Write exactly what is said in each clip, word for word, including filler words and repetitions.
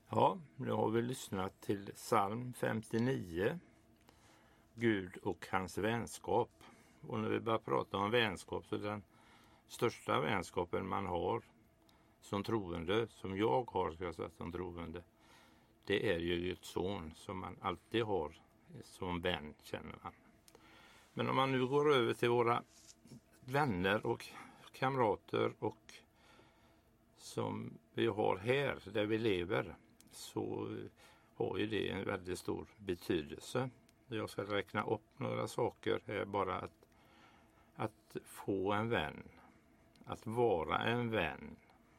Ja, nu har vi lyssnat till psalm femtionio, Gud och hans vänskap. Och när vi börjar prata om vänskap så är den största vänskapen man har som troende, som jag har ska jag säga, som troende, det är ju Guds son som man alltid har som vän, känner man. Men om man nu går över till våra vänner och kamrater och som vi har här där vi lever, så har ju det en väldigt stor betydelse. Jag ska räkna upp några saker här bara. Att, att få en vän, att vara en vän,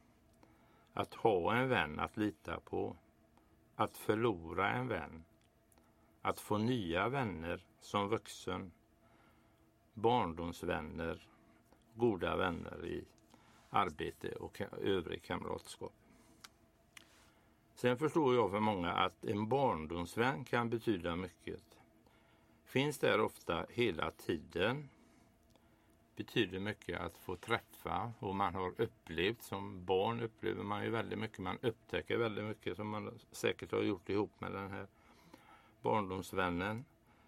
att ha en vän att lita på, att förlora en vän, att få nya vänner som vuxen, barndomsvänner, goda vänner i arbete och övrig kamratskap. Sen förstår jag för många att en barndomsvän kan betyda mycket. Finns där ofta hela tiden. Betyder mycket att få träffa, och man har upplevt, som barn upplever man ju väldigt mycket. Man upptäcker väldigt mycket som man säkert har gjort ihop med den här barndomsvännen.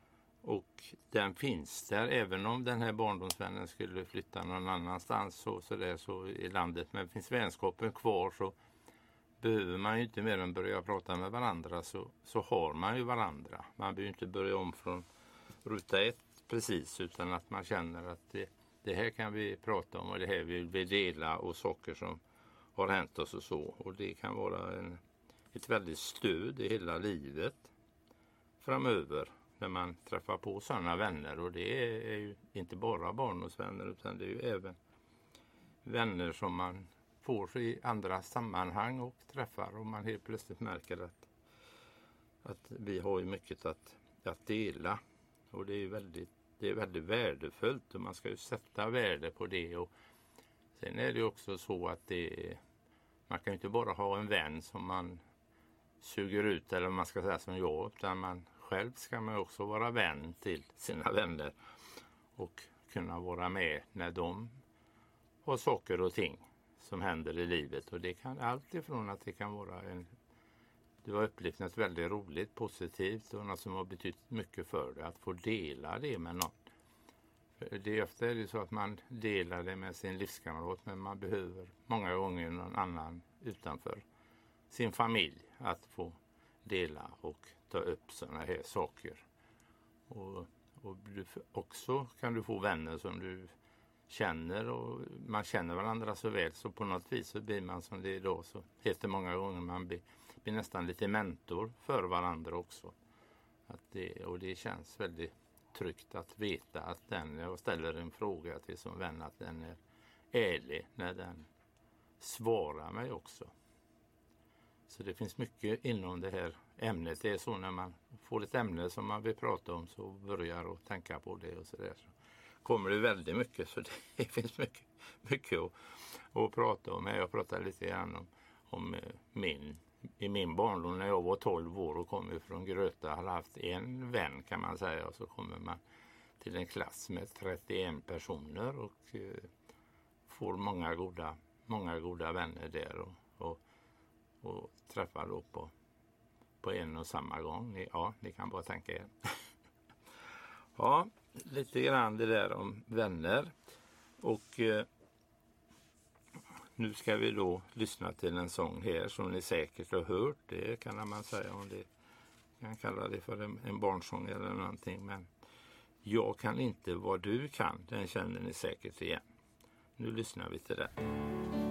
Och den finns där även om den här barndomsvännen skulle flytta någon annanstans så, så, där, så i landet. Men finns vänskapen kvar så behöver man ju inte mer än börja prata med varandra, så, så har man ju varandra. Man behöver inte börja om från ruta ett precis, utan att man känner att det, det här kan vi prata om och det här vill vi dela, och saker som har hänt oss och så. Och det kan vara en, ett väldigt stöd i hela livet framöver när man träffar på sådana vänner. Och det är ju inte bara barndomsvänner, utan det är ju även vänner som man får i andra sammanhang och träffar, och man helt plötsligt märker att, att vi har ju mycket att, att dela. Och det är väldigt, det är väldigt värdefullt, och man ska ju sätta värde på det. Och sen är det också så att det, man kan ju inte bara ha en vän som man suger ut, eller man ska säga som jag, utan man själv ska man också vara vän till sina vänner och kunna vara med när de har saker och ting som händer i livet. Och det kan allt ifrån att det kan vara en, du har upplevt något väldigt roligt, positivt och något som har betytt mycket för dig, att få dela det med någon. För det är ofta är det så att man delar det med sin livskamrat, men man behöver många gånger någon annan utanför sin familj att få dela och ta upp sådana här saker. Och, och du, också kan du få vänner som du känner, och man känner varandra så väl, så på något vis så blir man, som det är idag, så heter många gånger man blir, blir nästan lite mentor för varandra också. Att det, och det känns väldigt tryggt att veta att den, jag ställer en fråga till som vän, att den är ärlig när den svarar mig också. Så det finns mycket inom det här ämnet. Det är så när man får ett ämne som man vill prata om, så börjar att tänka på det och sådär. Så kommer det väldigt mycket, så det finns mycket, mycket att, att prata om. Jag pratar lite grann om, om min, i min barndom när jag var tolv år och kom från Gröta. Hade haft en vän kan man säga, och så kommer man till en klass med trettioen personer och eh, får många goda, många goda vänner där och, och och träffar då på, på en och samma gång. Ja, ni kan bara tänka er. Ja, lite grann det där om vänner. Och eh, nu ska vi då lyssna till en sång här som ni säkert har hört. Det kan man säga, om det kan kalla det för en, en barnsång eller någonting. Men jag kan inte vad du kan, den känner ni säkert igen. Nu lyssnar vi till den.